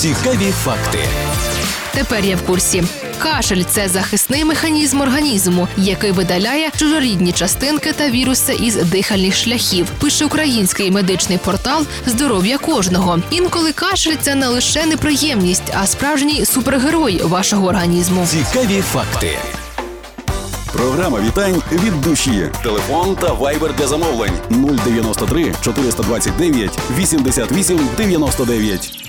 Цікаві факти. Тепер я в курсі. Кашель – це захисний механізм організму, який видаляє чужорідні частинки та віруси із дихальних шляхів. Пише український медичний портал «Здоров'я кожного». Інколи кашель – це не лише неприємність, а справжній супергерой вашого організму. Цікаві факти. Програма вітань від душі. Телефон та вайбер для замовлень 093 429 88 99.